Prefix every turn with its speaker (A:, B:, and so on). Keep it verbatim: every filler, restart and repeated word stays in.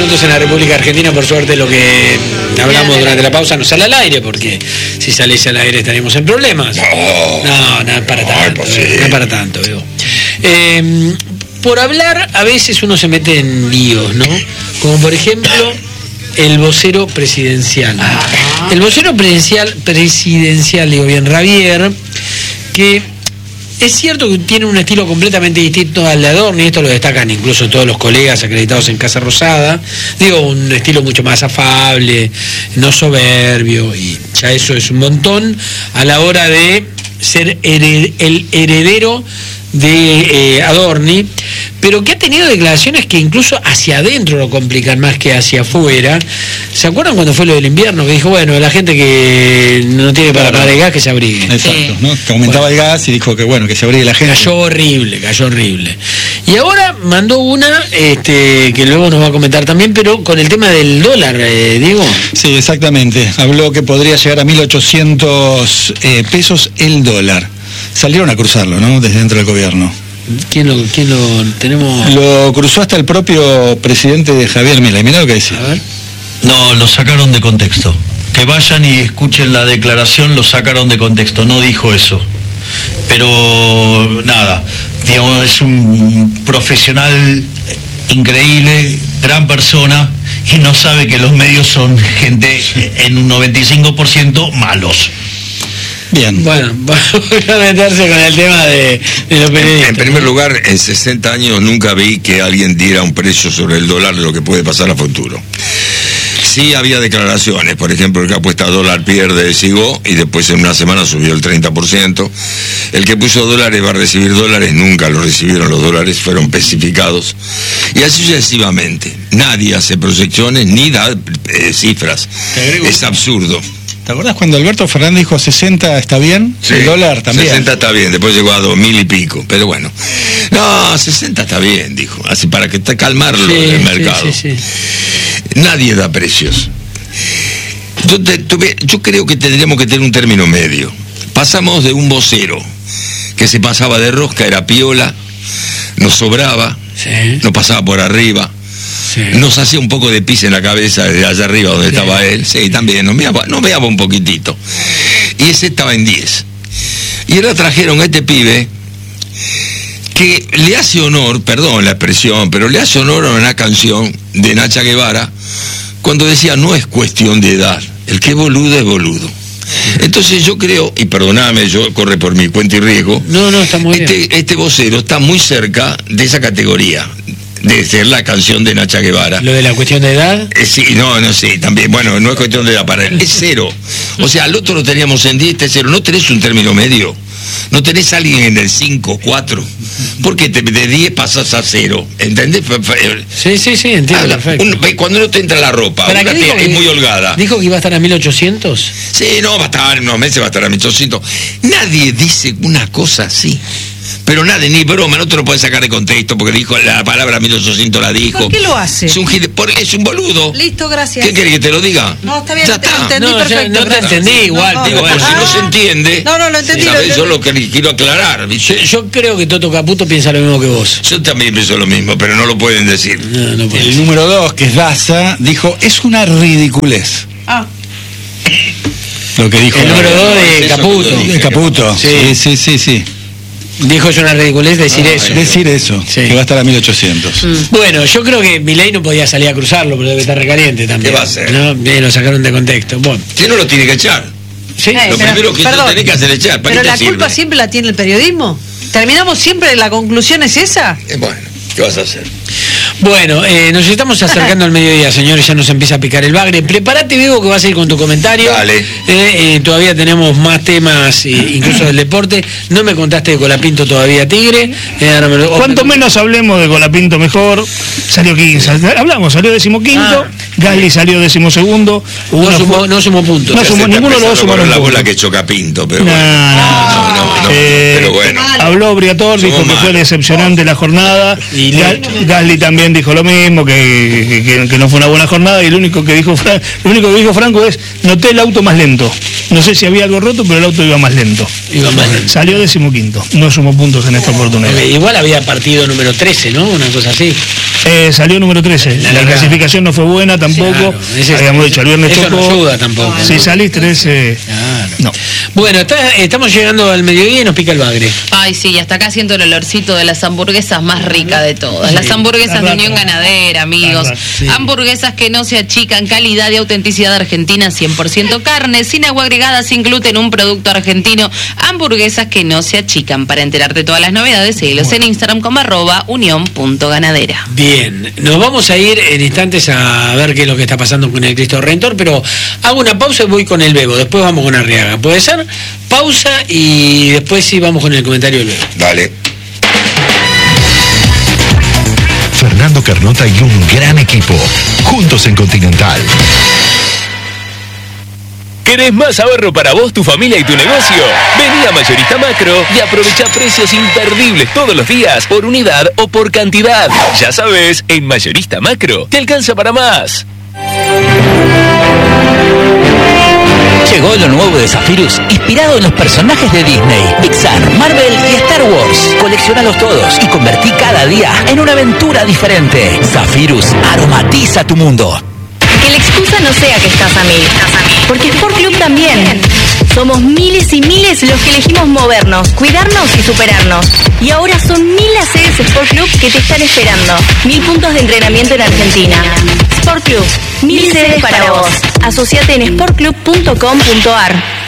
A: minutos en la República Argentina. Por suerte lo que hablamos durante la pausa no sale al aire, porque si saliese al aire estaríamos en problemas. No, no, no es para tanto, no es para tanto, veo. Eh, por hablar a veces uno se mete en líos, ¿no? Como por ejemplo el vocero presidencial. El vocero presidencial, presidencial, digo bien, Ravier, que es cierto que tiene un estilo completamente distinto al de Adorni, esto lo destacan incluso todos los colegas acreditados en Casa Rosada, digo, un estilo mucho más afable, no soberbio, y ya eso es un montón a la hora de ser hered- el heredero de eh, Adorni, pero que ha tenido declaraciones que incluso hacia adentro lo complican más que hacia afuera. ¿Se acuerdan cuando fue lo del invierno? Que dijo, bueno, la gente que no tiene para pagar el gas, que se abrigue.
B: Exacto, sí. ¿no? Que aumentaba bueno. el gas y dijo que bueno, que se abrigue la gente.
A: Cayó horrible, cayó horrible. Y ahora mandó una, este, que luego nos va a comentar también, pero con el tema del dólar, eh, Diego.
B: Sí, exactamente. Habló que podría llegar a mil ochocientos eh, pesos el dólar. Salieron a cruzarlo, ¿no? Desde dentro del gobierno.
A: ¿Quién lo, quién lo tenemos?
B: Lo cruzó hasta el propio presidente de Javier Milei. Mirá lo que decía.
A: A ver.
C: No, lo sacaron de contexto. Que vayan y escuchen la declaración, lo sacaron de contexto. No dijo eso. Pero nada, digamos, es un profesional increíble, gran persona, y no sabe que los medios son gente en un noventa y cinco por ciento malos.
A: Bien. Bueno, vamos a meterse con el tema de, de los periodistas.
D: En primer lugar, en sesenta años nunca vi que alguien diera un precio sobre el dólar de lo que puede pasar a futuro. Sí había declaraciones, por ejemplo, el que apuesta a dólar pierde, sigo, y después en una semana subió el treinta por ciento. El que puso dólares va a recibir dólares, nunca lo recibieron los dólares, fueron especificados. Y así sucesivamente. Nadie hace proyecciones ni da eh, cifras. Es absurdo.
B: ¿Te acordás cuando Alberto Fernández dijo sesenta está bien?
D: Sí,
B: el dólar también.
D: sesenta está bien, después llegó a dos mil y pico, pero bueno. No, sesenta está bien, dijo, así para que te calmarlo
A: sí,
D: en el mercado.
A: Sí, sí, sí.
D: Nadie da precios. Yo, te, tuve, yo creo que tendríamos que tener un término medio. Pasamos de un vocero que se pasaba de rosca, era piola, nos sobraba,
A: sí.
D: nos pasaba por arriba. Sí. Nos hacía un poco de pis en la cabeza desde allá arriba donde sí. estaba él. Sí, también, nos veaba, nos veaba un poquitito. Y ese estaba en diez. Y ahora trajeron a este pibe que le hace honor, perdón la expresión, pero le hace honor a una canción de Nacha Guevara cuando decía, no es cuestión de edad, el que es boludo es boludo. Entonces yo creo, y perdoname, yo corre por mi cuenta y riesgo,
A: no, no, está muy
D: este,
A: bien.
D: este vocero está muy cerca de esa categoría, de ser la canción de Nacha Guevara.
A: ¿Lo de la cuestión de edad?
D: Eh, sí, no, no sé, también, bueno, no es cuestión de edad para él, es cero. O sea, al otro lo teníamos en diez, este es cero. ¿No tenés un término medio? ¿No tenés a alguien en el cinco, cuatro? Porque te, de diez pasas a cero, ¿entendés?
A: Sí, sí, sí, entiendo,
D: Habla,
A: perfecto.
D: Un, cuando no te entra la ropa, una te,
A: que,
D: es muy holgada.
A: ¿Dijo que iba a estar a mil ochocientos?
D: Sí, no, va a estar, en unos meses va a estar a mil ochocientos. Nadie dice una cosa así. Pero nada, ni broma, no te lo puedes sacar de contexto porque dijo la palabra mil ochocientos la dijo.
E: ¿Por qué lo hace?
D: Es un, porque es un boludo.
E: Listo, gracias.
D: ¿Qué querés que te lo diga?
E: No, está bien,
D: ya
E: te
D: está.
E: lo entendí
A: no,
E: perfecto.
A: Ya, no te entendí igual.
E: No, no,
D: Digo,
E: no,
D: por
E: no,
D: si no
E: ah,
D: se entiende.
E: No, no, lo entendí.
D: ¿Sabes?
E: Lo
D: Yo
E: entendí.
D: lo que quiero aclarar.
A: Yo, yo creo que Toto Caputo piensa lo mismo que vos.
D: Yo también pienso lo mismo, pero no lo pueden decir.
A: No, no puede
B: El
A: ser.
B: número dos, que es Daza, dijo, es una ridiculez.
E: Ah.
B: Lo que dijo.
A: El número dos de
D: Eso
A: Caputo.
D: que yo dije.
B: De Caputo.
A: Sí.
B: Sí, sí, sí, sí.
A: Dijo es una ridiculez decir
D: Ah,
A: eso.
B: Decir eso,
A: Sí.
B: que va a estar a mil ochocientos.
A: Mm. Bueno, yo creo que Milei no podía salir a cruzarlo, pero debe estar recaliente también.
D: ¿Qué va a hacer?
A: ¿No? Bien, lo sacaron de contexto. Bueno.
D: ¿Quién no lo tiene que echar?
A: Sí,
E: Eh,
D: Lo
E: pero,
D: primero que
E: perdón,
D: yo tenés que hacer es echar. ¿Para
E: Pero
D: qué
E: la
D: te
E: culpa
D: sirve?
E: siempre la tiene el periodismo. ¿Terminamos siempre, la conclusión es esa?
D: Eh, bueno, ¿qué vas a hacer?
A: Bueno, eh, nos estamos acercando al mediodía, señores, ya nos empieza a picar el bagre. Prepárate, Vivo, que vas a ir con tu comentario.
D: Dale.
A: Eh, eh, todavía tenemos más temas, eh, incluso del deporte. No me contaste de Colapinto todavía, Tigre. Eh, ahora me lo-
F: Cuanto menos hablemos de Colapinto mejor. Salió quince. Hablamos, salió decimoquinto.
A: Ah.
F: Gasly salió decimosegundo.
A: No
F: Uno
A: sumó,
F: fue-
A: no sumó puntos.
F: No
D: Ya
F: sumó-
D: se está
F: ninguno de los dos
D: empezando a
F: sumaron
D: correr la
F: puntos.
D: bola que choca Pinto, pero
F: No,
D: bueno.
F: no.
D: No, no, no,
F: Eh,
D: pero bueno.
F: Habló Briatore, dijo
D: Somos
F: que fue
D: malos.
F: decepcionante la jornada.
A: Y
F: Ga- Gasly también también dijo lo mismo, que, que, que no fue una buena jornada, y lo único que dijo Fran, lo único que dijo Franco es, noté el auto más lento. No sé si había algo roto, pero el auto iba más lento.
A: Iba más lento.
F: Salió decimoquinto, no sumó puntos en esta oportunidad.
A: Eh, igual había partido número trece, ¿no? Una cosa así.
F: Eh, salió número trece. La, la clasificación no fue buena tampoco. Claro, ese, habíamos dicho, el viernes
A: eso
F: tocó.
A: No ayuda tampoco.
F: Si ¿no? salís trece.
A: Claro.
F: No.
A: Bueno, está, estamos llegando al mediodía y nos pica el bagre.
G: Ay, sí, y hasta acá siento el olorcito de las hamburguesas más ricas de todas. Sí. Las hamburguesas de Unión Ganadera, amigos. Sí. Hamburguesas que no se achican, calidad y autenticidad argentina, cien por ciento carne, sin agua agregada, sin gluten, un producto argentino. Hamburguesas que no se achican. Para enterarte de todas las novedades, síguelos en Instagram como arroba unión.ganadera.
A: Bien, nos vamos a ir en instantes a ver qué es lo que está pasando con el Cristo Redentor, pero hago una pausa y voy con el Bebo, después vamos con Arriaga. ¿Puede ser? Pausa y después sí vamos con el comentario del Bebo.
D: Dale.
H: Fernando Carnota y un gran equipo, juntos en Continental.
I: ¿Querés más ahorro para vos, tu familia y tu negocio? Vení a Mayorista Macro y aprovecha precios imperdibles todos los días, por unidad o por cantidad. Ya sabes, en Mayorista Macro te alcanza para más.
J: Llegó lo nuevo de Zephyrus, inspirado en los personajes de Disney, Pixar, Marvel y Star Wars. Coleccionalos todos y convertí cada día en una aventura diferente. Zephyrus aromatiza tu mundo.
K: Que la excusa no sea que estás a mil, porque Sport Club también. Somos miles y miles los que elegimos movernos, cuidarnos y superarnos. Y ahora son mil las sedes Sport Club que te están esperando. Mil puntos de entrenamiento en Argentina. Sport Club, mil sedes para vos. Asociate en sport club punto com punto ar.